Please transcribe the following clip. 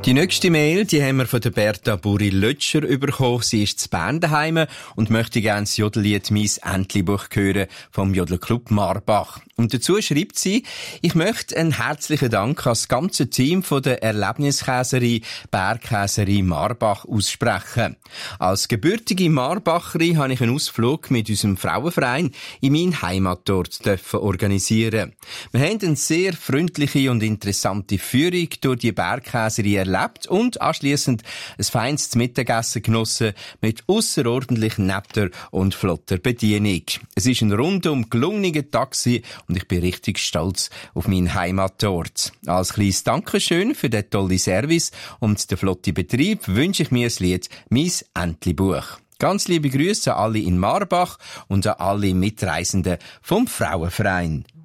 Die nächste Mail, die haben wir von der Berta Buri-Lötscher bekommen. Sie ist zu Bern daheim und möchte gerne das Jodellied «Mies Entli-Buch» hören vom Jodelclub Marbach. Und dazu schreibt sie, ich möchte einen herzlichen Dank an das ganze Team von der Erlebniskäserei Bergkäserei Marbach aussprechen. Als gebürtige Marbacherin habe ich einen Ausflug mit unserem Frauenverein in meinen Heimatort organisieren. Wir haben eine sehr freundliche und interessante Führung durch die Bergkäserei erlebt und anschliessend ein feines Mittagessen genossen mit ausserordentlich netter und flotter Bedienung. Es ist ein rundum gelungener Tag und ich bin richtig stolz auf meinen Heimatort. Als kleines Dankeschön für den tollen Service und den flotten Betrieb wünsche ich mir das Lied «Mies Entli-Buch». Ganz liebe Grüße an alle in Marbach und an alle Mitreisenden vom Frauenverein.